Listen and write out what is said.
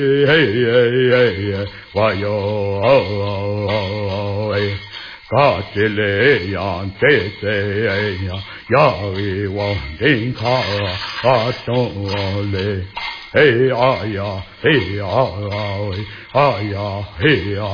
哇哟哎，嘎吱嘞呀，这呀，呀喂往人看啊中嘞，哎呀呀，哎呀喂，哎呀哎呀。